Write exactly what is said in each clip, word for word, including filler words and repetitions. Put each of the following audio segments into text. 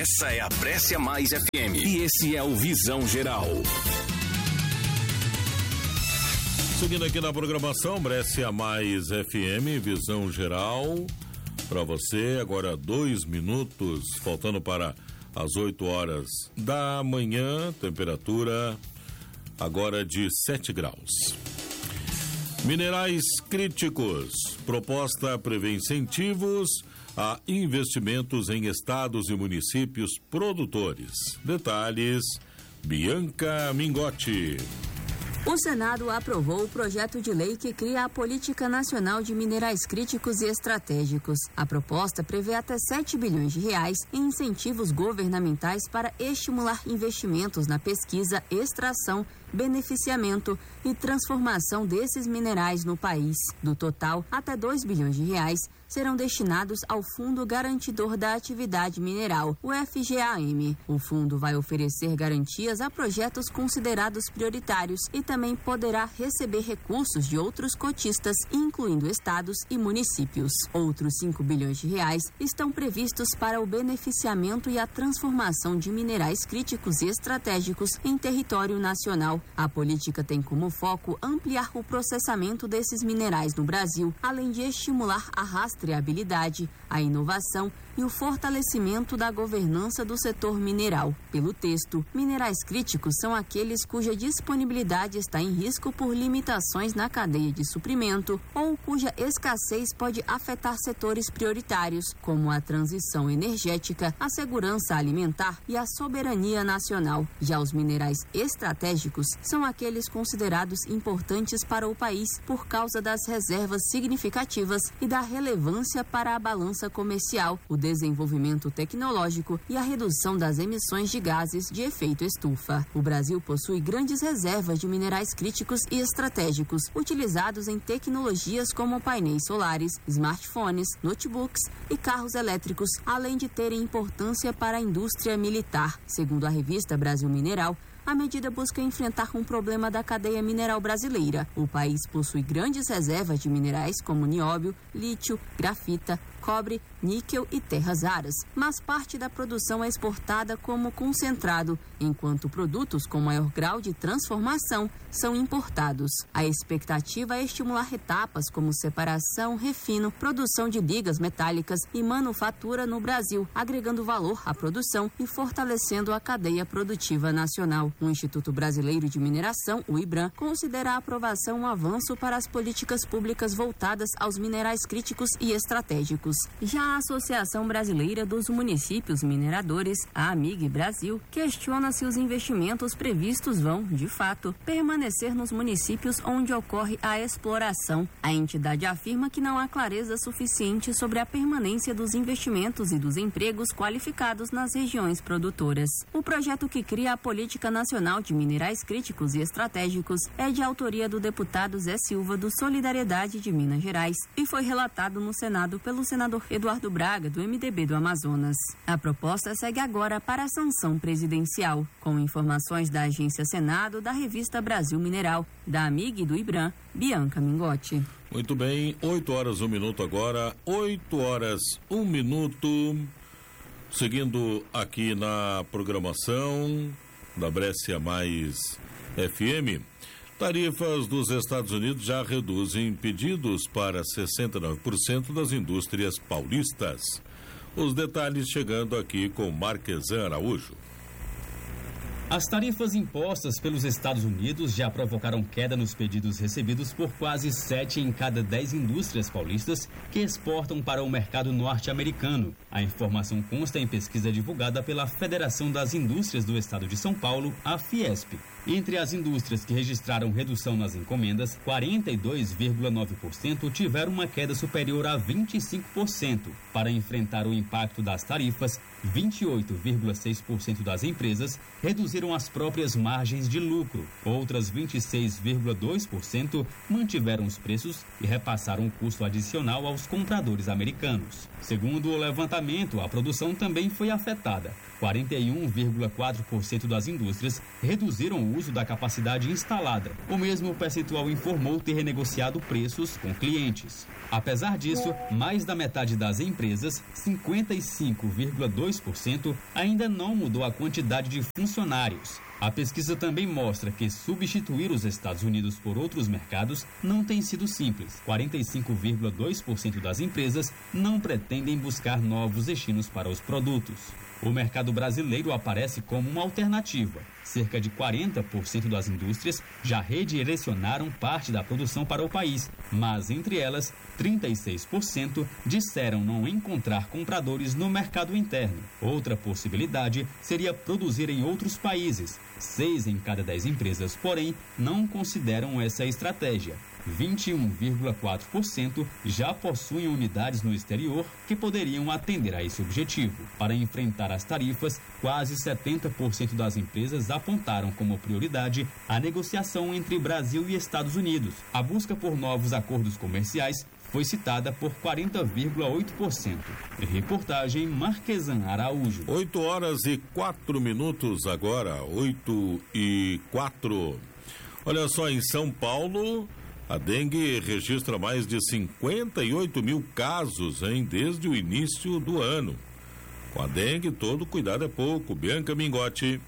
Essa é a Brescia Mais F M e esse é o Visão Geral. Seguindo aqui na programação, Brescia Mais F M, Visão Geral, para você, agora dois minutos, faltando para as oito horas da manhã, temperatura agora de sete graus. Minerais críticos, proposta prevê incentivos a investimentos em estados e municípios produtores. Detalhes, Bianca Mingotti. O Senado aprovou o projeto de lei que cria a Política Nacional de Minerais Críticos e Estratégicos. A proposta prevê até sete bilhões de reais em incentivos governamentais para estimular investimentos na pesquisa, extração, beneficiamento e transformação desses minerais no país. Do total, até dois bilhões de reais serão destinados ao Fundo Garantidor da Atividade Mineral, o F G A M. O fundo vai oferecer garantias a projetos considerados prioritários e também poderá receber recursos de outros cotistas, incluindo estados e municípios. Outros cinco bilhões de reais estão previstos para o beneficiamento e a transformação de minerais críticos e estratégicos em território nacional. A política tem como foco ampliar o processamento desses minerais no Brasil, além de estimular a rastreabilidade, a inovação e o fortalecimento da governança do setor mineral. Pelo texto, minerais críticos são aqueles cuja disponibilidade está em risco por limitações na cadeia de suprimento ou cuja escassez pode afetar setores prioritários, como a transição energética, a segurança alimentar e a soberania nacional. Já os minerais estratégicos são aqueles considerados importantes para o país por causa das reservas significativas e da relevância para a balança comercial, o desenvolvimento tecnológico e a redução das emissões de gases de efeito estufa. O Brasil possui grandes reservas de minerais críticos e estratégicos, utilizados em tecnologias como painéis solares, smartphones, notebooks e carros elétricos, além de terem importância para a indústria militar. Segundo a revista Brasil Mineral, a medida busca enfrentar um problema da cadeia mineral brasileira. O país possui grandes reservas de minerais como nióbio, lítio, grafita, cobre, níquel e terras raras, mas parte da produção é exportada como concentrado, enquanto produtos com maior grau de transformação são importados. A expectativa é estimular etapas como separação, refino, produção de ligas metálicas e manufatura no Brasil, agregando valor à produção e fortalecendo a cadeia produtiva nacional. O Instituto Brasileiro de Mineração, o IBRAM, considera a aprovação um avanço para as políticas públicas voltadas aos minerais críticos e estratégicos. Já a Associação Brasileira dos Municípios Mineradores, a AMIG Brasil, questiona se os investimentos previstos vão, de fato, permanecer nos municípios onde ocorre a exploração. A entidade afirma que não há clareza suficiente sobre a permanência dos investimentos e dos empregos qualificados nas regiões produtoras. O projeto que cria a Política Nacional de Minerais Críticos e Estratégicos é de autoria do deputado Zé Silva, do Solidariedade de Minas Gerais, e foi relatado no Senado pelo senador Eduardo Braga, do M D B do Amazonas. A proposta segue agora para a sanção presidencial. Com informações da Agência Senado, da revista Brasil Mineral, da AMIG e do IBRAM, Bianca Mingotti. Muito bem, oito horas, um minuto agora, oito horas, um minuto. Seguindo aqui na programação da Brescia Mais F M, tarifas dos Estados Unidos já reduzem pedidos para sessenta e nove por cento das indústrias paulistas. Os detalhes chegando aqui com Marquesan Araújo. As tarifas impostas pelos Estados Unidos já provocaram queda nos pedidos recebidos por quase sete em cada dez indústrias paulistas que exportam para o mercado norte-americano. A informação consta em pesquisa divulgada pela Federação das Indústrias do Estado de São Paulo, a Fiesp. Entre as indústrias que registraram redução nas encomendas, quarenta e dois vírgula nove por cento tiveram uma queda superior a vinte e cinco por cento. Para enfrentar o impacto das tarifas, vinte e oito vírgula seis por cento das empresas reduziram as próprias margens de lucro. Outras vinte e seis vírgula dois por cento mantiveram os preços e repassaram o custo adicional aos compradores americanos. Segundo o levantamento, a produção também foi afetada. quarenta e um vírgula quatro por cento das indústrias reduziram o o uso da capacidade instalada. O mesmo percentual informou ter renegociado preços com clientes. Apesar disso, mais da metade das empresas, cinquenta e cinco vírgula dois por cento, ainda não mudou a quantidade de funcionários. A pesquisa também mostra que substituir os Estados Unidos por outros mercados não tem sido simples. quarenta e cinco vírgula dois por cento das empresas não pretendem buscar novos destinos para os produtos. O mercado brasileiro aparece como uma alternativa. Cerca de quarenta por cento das indústrias já redirecionaram parte da produção para o país, mas entre elas, trinta e seis por cento disseram não encontrar compradores no mercado interno. Outra possibilidade seria produzir em outros países. Seis em cada dez empresas, porém, não consideram essa estratégia. vinte e um vírgula quatro por cento já possuem unidades no exterior que poderiam atender a esse objetivo. Para enfrentar as tarifas, quase setenta por cento das empresas apontaram como prioridade a negociação entre Brasil e Estados Unidos. A busca por novos acordos comerciais foi citada por quarenta vírgula oito por cento. Reportagem Marquesan Araújo. oito horas e quatro minutos agora, oito e quatro. Olha só, em São Paulo, a dengue registra mais de cinquenta e oito mil casos, hein, desde o início do ano. Com a dengue, todo cuidado é pouco. Bianca Mingotti.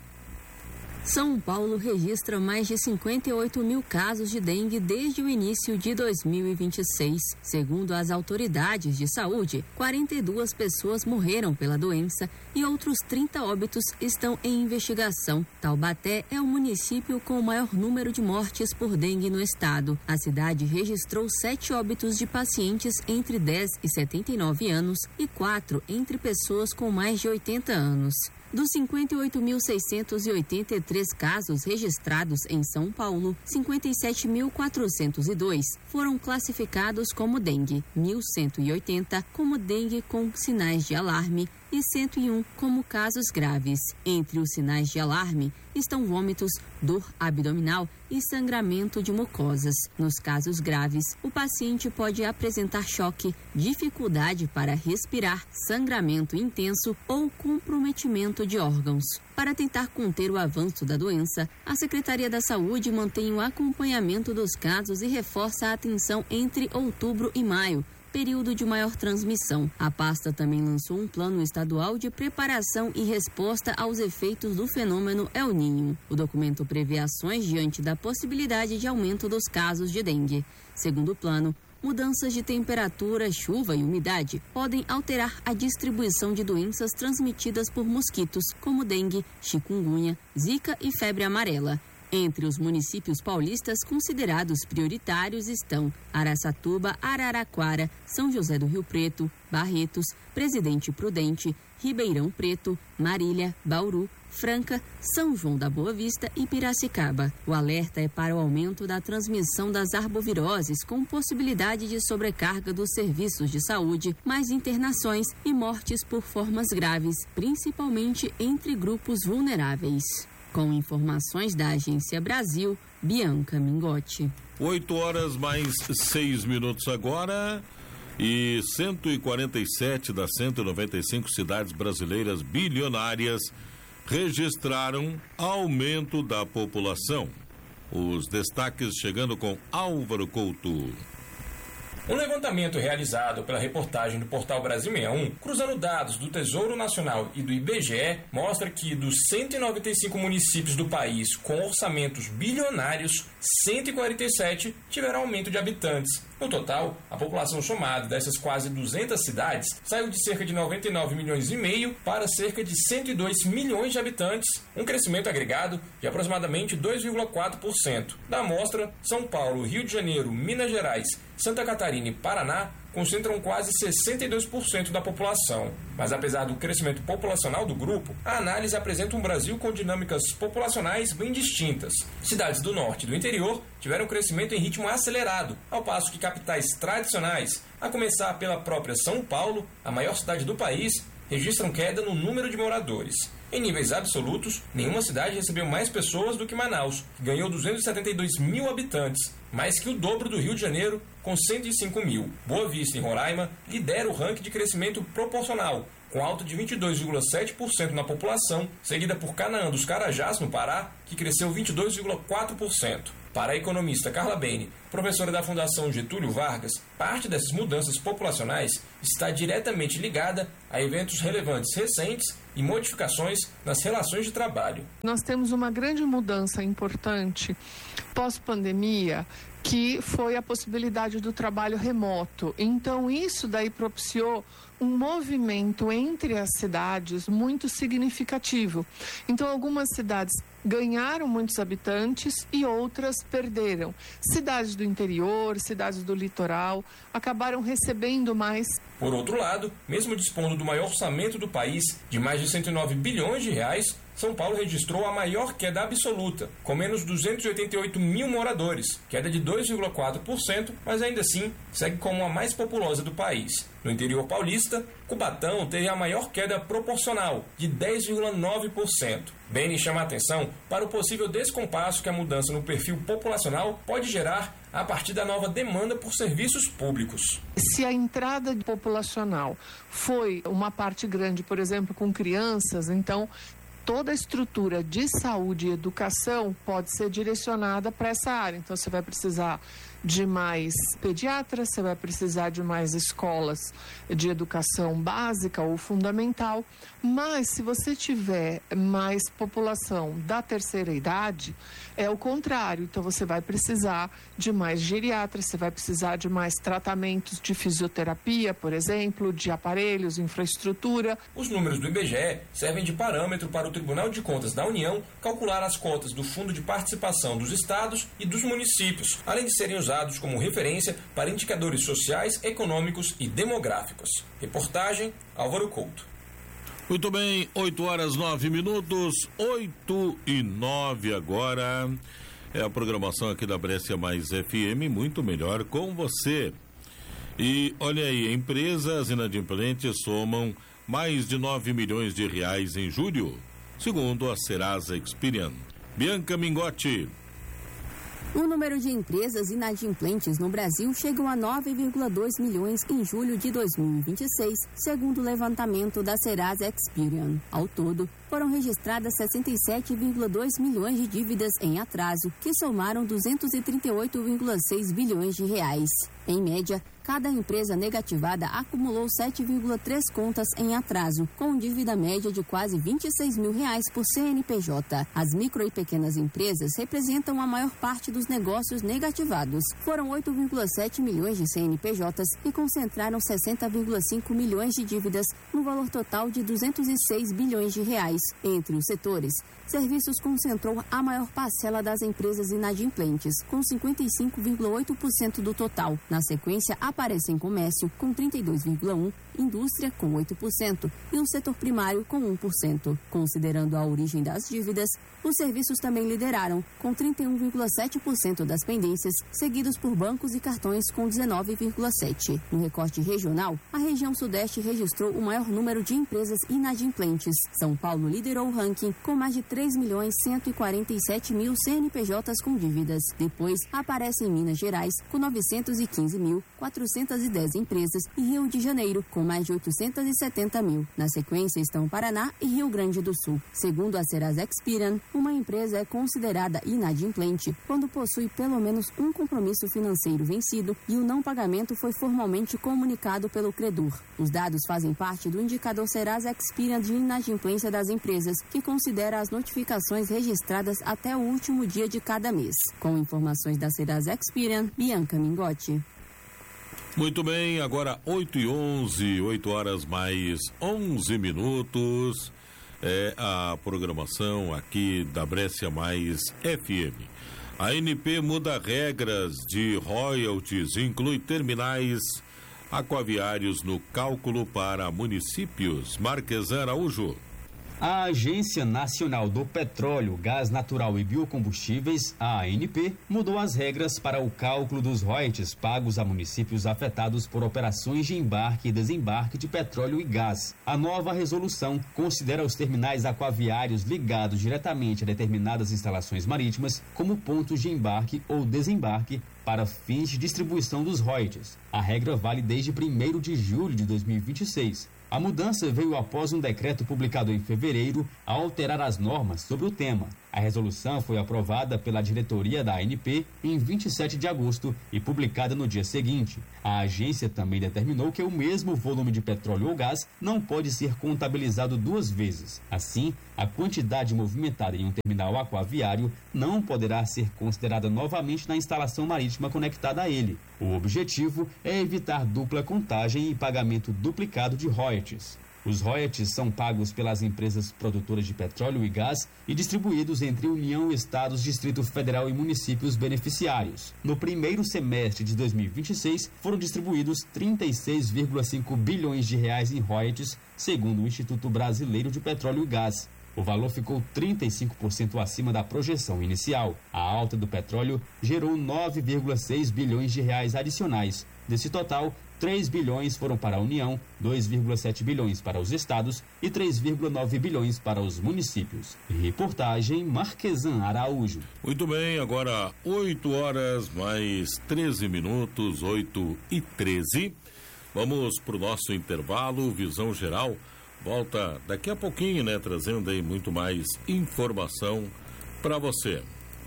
São Paulo registra mais de cinquenta e oito mil casos de dengue desde o início de dois mil e vinte e seis. Segundo as autoridades de saúde, quarenta e duas pessoas morreram pela doença e outros trinta óbitos estão em investigação. Taubaté é o município com o maior número de mortes por dengue no estado. A cidade registrou sete óbitos de pacientes entre dez e setenta e nove anos e quatro entre pessoas com mais de oitenta anos. Dos cinquenta e oito mil seiscentos e oitenta e três casos registrados em São Paulo, cinquenta e sete mil quatrocentos e dois foram classificados como dengue, mil cento e oitenta como dengue com sinais de alarme e cento e um como casos graves. Entre os sinais de alarme estão vômitos, dor abdominal e sangramento de mucosas. Nos casos graves, o paciente pode apresentar choque, dificuldade para respirar, sangramento intenso ou comprometimento de órgãos. Para tentar conter o avanço da doença, a Secretaria da Saúde mantém o acompanhamento dos casos e reforça a atenção entre outubro e maio, período de maior transmissão. A pasta também lançou um plano estadual de preparação e resposta aos efeitos do fenômeno El Niño. O documento prevê ações diante da possibilidade de aumento dos casos de dengue. Segundo o plano, mudanças de temperatura, chuva e umidade podem alterar a distribuição de doenças transmitidas por mosquitos, como dengue, chikungunya, zika e febre amarela. Entre os municípios paulistas considerados prioritários estão Araçatuba, Araraquara, São José do Rio Preto, Barretos, Presidente Prudente, Ribeirão Preto, Marília, Bauru, Franca, São João da Boa Vista e Piracicaba. O alerta é para o aumento da transmissão das arboviroses, com possibilidade de sobrecarga dos serviços de saúde, mais internações e mortes por formas graves, principalmente entre grupos vulneráveis. Com informações da Agência Brasil, Bianca Mingotti. oito horas mais seis minutos agora. E cento e quarenta e sete das cento e noventa e cinco cidades brasileiras bilionárias registraram aumento da população. Os destaques chegando com Álvaro Couto. Um levantamento realizado pela reportagem do Portal Brasil sessenta e um, cruzando dados do Tesouro Nacional e do I B G E, mostra que dos cento e noventa e cinco municípios do país com orçamentos bilionários, cento e quarenta e sete tiveram aumento de habitantes. No total, a população somada dessas quase duzentas cidades saiu de cerca de noventa e nove milhões e meio para cerca de cento e dois milhões de habitantes, um crescimento agregado de aproximadamente dois vírgula quatro por cento. Da amostra, São Paulo, Rio de Janeiro, Minas Gerais, Santa Catarina e Paraná concentram quase sessenta e dois por cento da população. Mas apesar do crescimento populacional do grupo, a análise apresenta um Brasil com dinâmicas populacionais bem distintas. Cidades do norte e do interior tiveram crescimento em ritmo acelerado, ao passo que capitais tradicionais, a começar pela própria São Paulo, a maior cidade do país, registram queda no número de moradores. Em níveis absolutos, nenhuma cidade recebeu mais pessoas do que Manaus, que ganhou duzentos e setenta e dois mil habitantes, mais que o dobro do Rio de Janeiro, com cento e cinco mil. Boa Vista, em Roraima, lidera o ranking de crescimento proporcional, com alta de vinte e dois vírgula sete por cento na população, seguida por Canaã dos Carajás, no Pará, que cresceu vinte e dois vírgula quatro por cento. Para a economista Carla Bene, professora da Fundação Getúlio Vargas, parte dessas mudanças populacionais está diretamente ligada a eventos relevantes recentes e modificações nas relações de trabalho. Nós temos uma grande mudança importante pós-pandemia, que foi a possibilidade do trabalho remoto. Então, isso daí propiciou um movimento entre as cidades muito significativo. Então, algumas cidades ganharam muitos habitantes e outras perderam. Cidades do interior, cidades do litoral, acabaram recebendo mais. Por outro lado, mesmo dispondo do maior orçamento do país, de mais de cento e nove bilhões de reais, São Paulo registrou a maior queda absoluta, com menos duzentos e oitenta e oito mil moradores, queda de dois vírgula quatro por cento, mas ainda assim segue como a mais populosa do país. No interior paulista, Cubatão teve a maior queda proporcional, de dez vírgula nove por cento. Bene chama a atenção para o possível descompasso que a mudança no perfil populacional pode gerar a partir da nova demanda por serviços públicos. Se a entrada populacional foi uma parte grande, por exemplo, com crianças, então toda a estrutura de saúde e educação pode ser direcionada para essa área. Então, você vai precisar de mais pediatras, você vai precisar de mais escolas de educação básica ou fundamental. Mas, se você tiver mais população da terceira idade, é o contrário. Então, você vai precisar de mais geriatras, você vai precisar de mais tratamentos de fisioterapia, por exemplo, de aparelhos, infraestrutura. Os números do I B G E servem de parâmetro para o Tribunal de Contas da União calcular as cotas do Fundo de Participação dos Estados e dos municípios, além de serem usados como referência para indicadores sociais, econômicos e demográficos. Reportagem Álvaro Couto. Muito bem, oito horas nove minutos, oito e nove agora. É a programação aqui da Brescia Mais F M, muito melhor com você. E olha aí, empresas inadimplentes somam mais de nove milhões de reais em julho, segundo a Serasa Experian. Bianca Mingotti. O número de empresas inadimplentes no Brasil chegou a nove vírgula dois milhões em julho de dois mil e vinte e seis, segundo o levantamento da Serasa Experian. Ao todo, foram registradas sessenta e sete vírgula dois milhões de dívidas em atraso, que somaram duzentos e trinta e oito vírgula seis bilhões de reais. Em média, cada empresa negativada acumulou sete vírgula três contas em atraso, com dívida média de quase vinte e seis mil reais por C N P J. As micro e pequenas empresas representam a maior parte dos negócios negativados. Foram oito vírgula sete milhões de C N P Js e concentraram sessenta vírgula cinco milhões de dívidas, no valor total de duzentos e seis bilhões de reais. Entre os setores, serviços concentrou a maior parcela das empresas inadimplentes, com cinquenta e cinco vírgula oito por cento do total. Na sequência, aparecem comércio, com trinta e dois vírgula um por cento, indústria, com oito por cento, e o setor primário, com um por cento. Considerando a origem das dívidas, os serviços também lideraram, com trinta e um vírgula sete por cento das pendências, seguidos por bancos e cartões, com dezenove vírgula sete por cento. No recorte regional, a região sudeste registrou o maior número de empresas inadimplentes. São Paulo liderou o ranking, com mais de três milhões cento e quarenta e sete mil C N P Js com dívidas. Depois, aparece em Minas Gerais, com novecentos e quinze mil quatrocentas e dez empresas, e Rio de Janeiro, com mais de oitocentos e setenta mil. Na sequência estão Paraná e Rio Grande do Sul. Segundo a Serasa Experian, uma empresa é considerada inadimplente quando possui pelo menos um compromisso financeiro vencido e o não pagamento foi formalmente comunicado pelo credor. Os dados fazem parte do indicador Serasa Experian de inadimplência das empresas, que considera as notificações registradas até o último dia de cada mês. Com informações da Serasa Experian, Bianca Mingotti. Muito bem, agora oito e onze, oito horas mais onze minutos, é a programação aqui da Brescia Mais F M. A A N P muda regras de royalties, inclui terminais aquaviários no cálculo para municípios. Marquesan Araújo. A Agência Nacional do Petróleo, Gás Natural e Biocombustíveis, a ANP, mudou as regras para o cálculo dos royalties pagos a municípios afetados por operações de embarque e desembarque de petróleo e gás. A nova resolução considera os terminais aquaviários ligados diretamente a determinadas instalações marítimas como pontos de embarque ou desembarque para fins de distribuição dos royalties. A regra vale desde primeiro de julho de dois mil e vinte e seis. A mudança veio após um decreto publicado em fevereiro a alterar as normas sobre o tema. A resolução foi aprovada pela diretoria da A N P em vinte e sete de agosto e publicada no dia seguinte. A agência também determinou que o mesmo volume de petróleo ou gás não pode ser contabilizado duas vezes. Assim, a quantidade movimentada em um terminal aquaviário não poderá ser considerada novamente na instalação marítima conectada a ele. O objetivo é evitar dupla contagem e pagamento duplicado de royalties. Os royalties são pagos pelas empresas produtoras de petróleo e gás e distribuídos entre União, Estados, Distrito Federal e municípios beneficiários. No primeiro semestre de dois mil e vinte e seis, foram distribuídos trinta e seis vírgula cinco bilhões de reais em royalties, segundo o Instituto Brasileiro de Petróleo e Gás. O valor ficou trinta e cinco por cento acima da projeção inicial. A alta do petróleo gerou nove vírgula seis bilhões de reais adicionais. Desse total, três bilhões foram para a União, dois vírgula sete bilhões para os estados e três vírgula nove bilhões para os municípios. Reportagem Marquesan Araújo. Muito bem, agora oito horas mais treze minutos, oito e treze. Vamos para o nosso intervalo, Visão Geral. Volta daqui a pouquinho, né? Trazendo aí muito mais informação para você.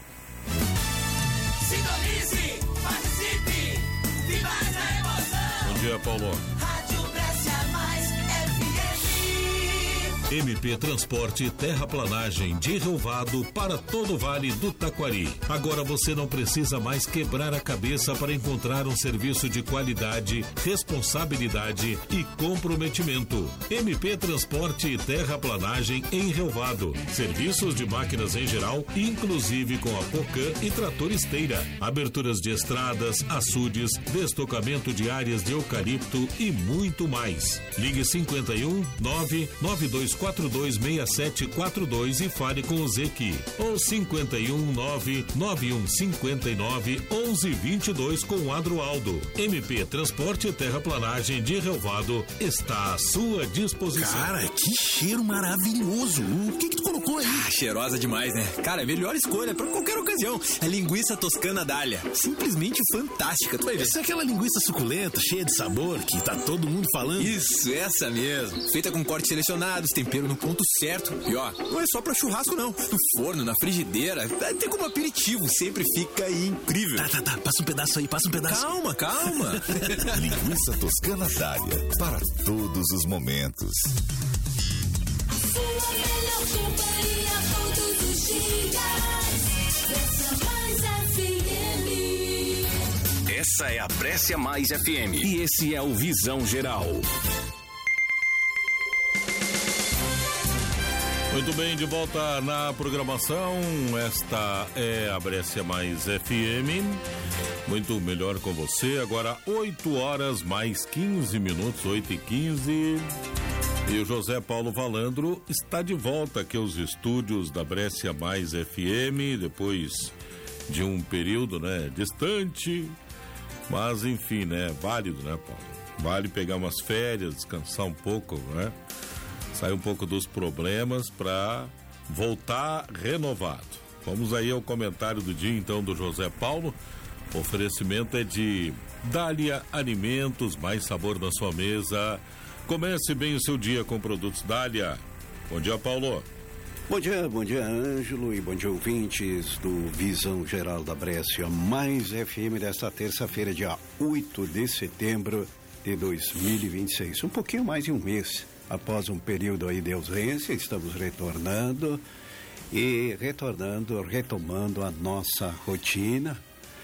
Sintonize, participe, viva essa emoção. Bom dia, Paulo. Rádio Brescia Mais F M. M P Transporte Terraplanagem de Rio Vado para todo o Vale do Taquari. Agora você não precisa mais quebrar a cabeça para encontrar um serviço de qualidade, responsabilidade e comprometimento. M P Transporte e Terraplanagem em Rio Vado. Serviços de máquinas em geral, inclusive com a Pocan e trator esteira. Aberturas de estradas, açudes, destocamento de áreas de eucalipto e muito mais. Ligue cinquenta e um, nove nove dois quatro dois seis sete quatro dois e fale com o Zequi. Ou cinquenta e um, nove nove um cinquenta e nove, onze vinte e dois com o Adroaldo. M P Transporte e Terraplanagem de Rio Vado está à sua disposição. Cara, que cheiro maravilhoso. O que que tu colocou aí? Ah, cheirosa demais, né? Cara, a melhor escolha para qualquer ocasião. A linguiça toscana Dália. Simplesmente fantástica, tu vai ver. Essa é aquela linguiça suculenta, cheia de sabor, que tá todo mundo falando. Isso, essa mesmo. Feita com cortes selecionados, tempero no ponto certo. E ó, não é só pra churrasco não. No forno, na frigideira, até como aperitivo, sempre fica incrível. Tá, tá, tá. Passa um pedaço aí, passa um pedaço. Calma, calma. Linguiça toscana Dália, para todos os momentos. Sua melhor companhia todos os dias. Brescia Mais F M. Essa é a Brescia Mais F M. E esse é o Visão Geral. Muito bem, de volta na programação. Esta é a Brescia Mais F M. Muito melhor com você. Agora oito horas mais quinze minutos, oito e quinze. E o José Paulo Valandro está de volta aqui aos estúdios da Brescia Mais F M, depois de um período, né, distante. Mas enfim, né, válido, né, Paulo? Vale pegar umas férias, descansar um pouco, né? Sair um pouco dos problemas para voltar renovado. Vamos aí ao comentário do dia, então, do José Paulo. O oferecimento é de Dália Alimentos, mais sabor na sua mesa. Comece bem o seu dia com produtos Dália. Bom dia, Paulo. Bom dia, bom dia, Ângelo, e bom dia, ouvintes do Visão Geral da Brescia Mais F M desta terça-feira, dia oito de setembro de dois mil e vinte e seis. Um pouquinho mais de um mês. Após um período aí de ausência, estamos retornando e retornando, retomando a nossa rotina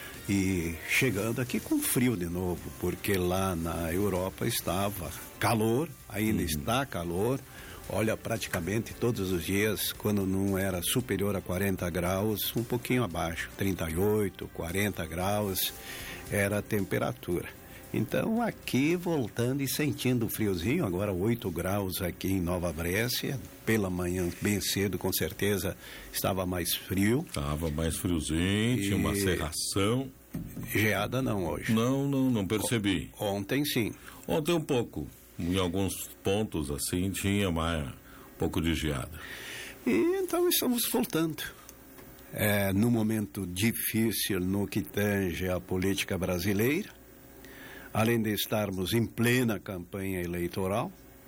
e chegando aqui com frio de novo, porque lá na Europa estava calor, ainda uhum. está calor. Olha, praticamente todos os dias, quando não era superior a quarenta graus, um pouquinho abaixo, trinta e oito, quarenta graus era a temperatura. Então, aqui, voltando e sentindo o friozinho, agora oito graus aqui em Nova Brescia, pela manhã, bem cedo, com certeza, estava mais frio. Estava mais friozinho, e... tinha uma cerração. Geada não hoje. Não, não, não percebi. O... Ontem sim. Ontem um pouco, em alguns pontos assim, tinha mais um pouco de geada. E então estamos voltando. É, num momento difícil no que tange a política brasileira, além de estarmos em plena campanha eleitoral,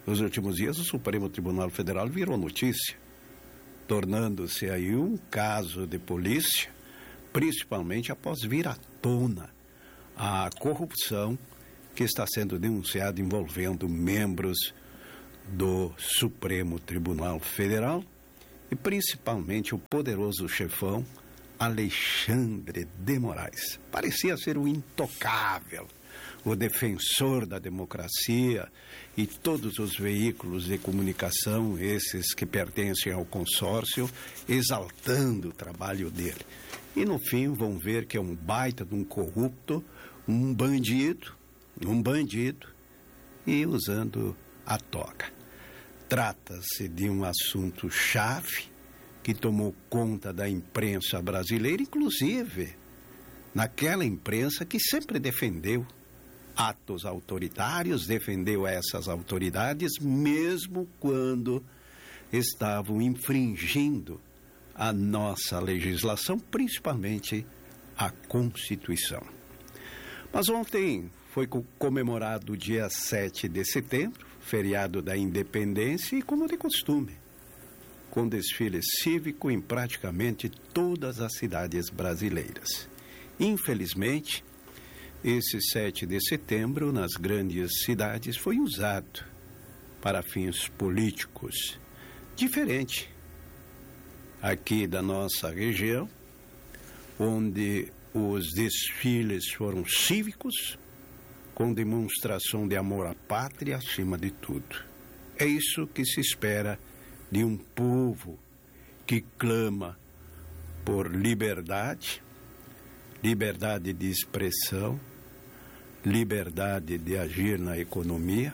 Nos últimos dias, o Supremo Tribunal Federal virou notícia, tornando-se aí um caso de polícia, principalmente após vir à tona a corrupção que está sendo denunciada envolvendo membros do Supremo Tribunal Federal e principalmente o poderoso chefão Alexandre de Moraes. Parecia ser o intocável, o defensor da democracia, e todos os veículos de comunicação, esses que pertencem ao consórcio, exaltando o trabalho dele. E no fim vão ver que é um baita de um corrupto, um bandido, um bandido, e usando a toga. Trata-se de um assunto chave que tomou conta da imprensa brasileira, inclusive naquela imprensa que sempre defendeu atos autoritários, defendeu essas autoridades, mesmo quando estavam infringindo a nossa legislação, principalmente a Constituição. Mas ontem foi comemorado o dia sete de setembro, feriado da Independência, e como de costume, com desfile cívico em praticamente todas as cidades brasileiras. Infelizmente, esse sete de setembro, nas grandes cidades, foi usado para fins políticos. Diferente aqui da nossa região, onde os desfiles foram cívicos, com demonstração de amor à pátria acima de tudo. É isso que se espera de um povo que clama por liberdade, liberdade de expressão, liberdade de agir na economia,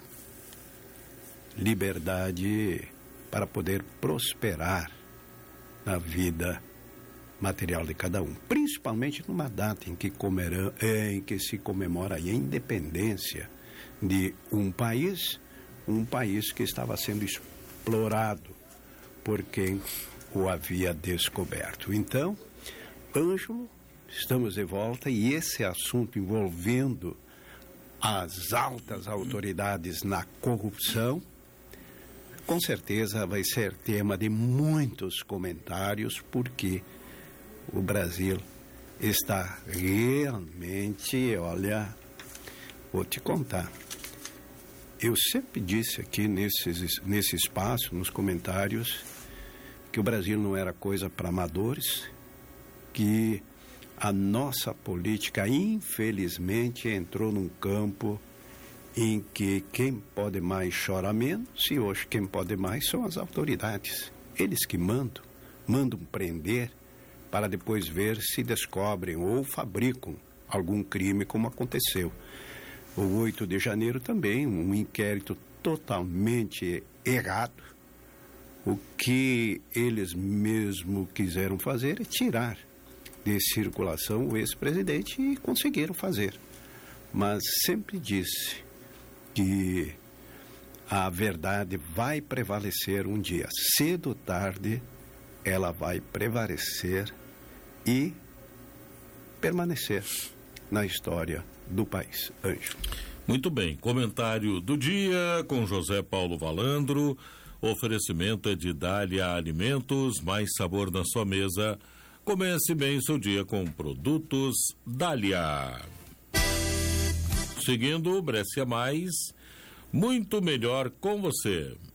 liberdade para poder prosperar na vida material de cada um, principalmente numa data em que, comerão, em que se comemora a independência de um país, um país que estava sendo explorado por quem o havia descoberto. Então, Ângelo, estamos de volta, e esse assunto envolvendo as altas autoridades na corrupção, com certeza vai ser tema de muitos comentários, porque o Brasil está realmente, olha, vou te contar. Eu sempre disse aqui nesses, nesse espaço, nos comentários, que o Brasil não era coisa para amadores, que a nossa política, infelizmente, entrou num campo em que quem pode mais chora menos, e hoje quem pode mais são as autoridades. Eles que mandam, mandam prender, para depois ver se descobrem ou fabricam algum crime, como aconteceu. O oito de janeiro também, um inquérito totalmente errado. O que eles mesmo quiseram fazer é tirar de circulação o ex-presidente, e conseguiram fazer. Mas sempre disse que a verdade vai prevalecer um dia. Cedo ou tarde, ela vai prevalecer e permanecer na história do país. Ângelo. Muito bem, comentário do dia com José Paulo Valandro. Oferecimento é de Dália Alimentos, mais sabor na sua mesa. Comece bem seu dia com produtos Dália. Seguindo o Brescia Mais, muito melhor com você.